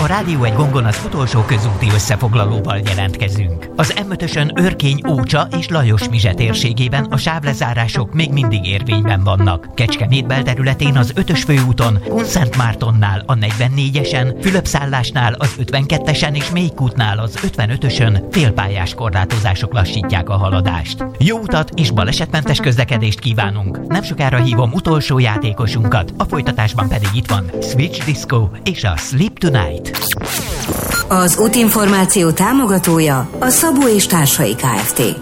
A Rádió egy gongon az utolsó közúti összefoglalóval jelentkezünk. Az M5-ösön Örkény, Ócsa és Lajos-Mizse térségében a sávlezárások még mindig érvényben vannak. Kecskemét belterületén az 5-ös főúton, Kunszentmártonnál a 44-esen, Fülöpszállásnál az 52-esen és Mélykútnál az 55-ösön félpályás korlátozások lassítják a haladást. Jó utat és balesetmentes közlekedést kívánunk! Nem sokára hívom utolsó játékosunkat, a folytatásban pedig itt van Switch Disco és a Sleep Tonight. Az útinformáció támogatója a Szabó és Társai Kft.